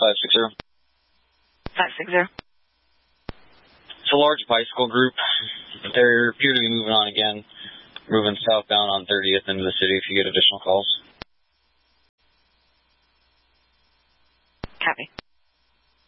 560. 560. It's a large bicycle group. They appear to be moving on again, moving southbound on 30th into the city if you get additional calls.